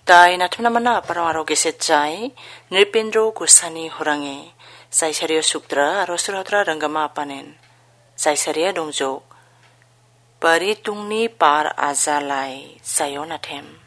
Tai na thumna mana parangaro geset jai Nripendro Gosani horange Saisaria suktra aro suratra ranggama panen Saisaria dongjok Paritungni par azalai sayonathem